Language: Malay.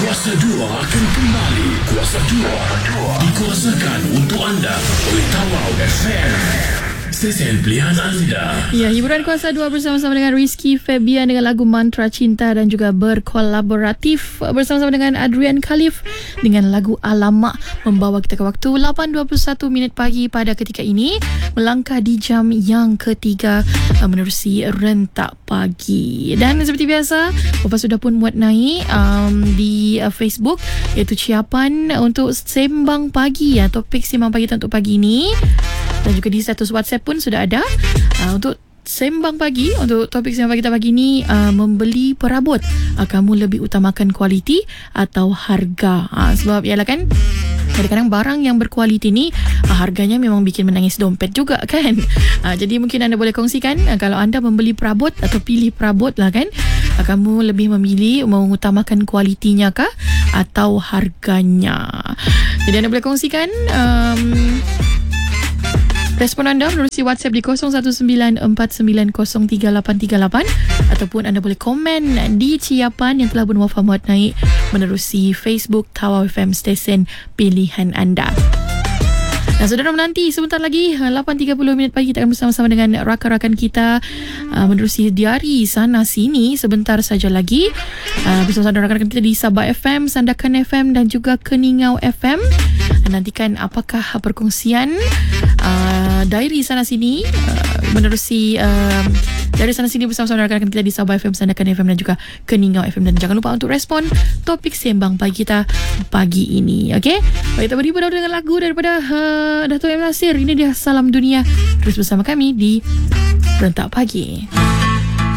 Kuasa 2 akan kembali. Kuasa 2 dikuasakan untuk anda oleh Tawau FM. Stesen pilihan anda. Ya, hiburan Kuasa 2 bersama-sama dengan Rizky Febian dengan lagu Mantra Cinta dan juga berkolaboratif bersama-sama dengan Adrian Khalif dengan lagu Alamak, membawa kita ke waktu 8.21 pagi pada ketika ini, melangkah di jam yang ketiga menerusi rentak pagi. Dan seperti biasa, Bapa sudah pun muat naik di Facebook, iaitu ciapan untuk sembang pagi, topik sembang pagi untuk pagi ini. Dan juga di status WhatsApp pun sudah ada untuk sembang pagi. Untuk topik sembang kita pagi ni, membeli perabot, kamu lebih utamakan kualiti atau harga? Sebab ialah kan, kadang-kadang barang yang berkualiti ni harganya memang bikin menangis dompet juga kan. Jadi mungkin anda boleh kongsikan, kalau anda membeli perabot atau pilih perabot lah kan, kamu lebih memilih mengutamakan kualitinya kah atau harganya? Jadi anda boleh kongsikan respon anda menerusi WhatsApp di 0194903838 ataupun anda boleh komen di ciapan yang telah bermuat naik menerusi Facebook Tawau FM, stesen pilihan anda. Dan saudara menanti sebentar lagi 8.30 pagi kita akan bersama-sama dengan rakan-rakan kita menerusi diari sana sini sebentar saja lagi bersama rakan-rakan kita di Sabah FM, Sandakan FM dan juga Keningau FM. Nantikan apakah perkongsian diary sana sini menerusi dari sana sini bersama-sama rakan-rakan kita di Sabah FM, Sandakan FM dan juga Keningau FM. Dan jangan lupa untuk respon topik sembang pagi kita pagi ini. Okey, baik, kita berhibur dengan lagu daripada Dato' M. Nasir. Ini dia Salam Dunia. Terus bersama kami di Rentak Pagi.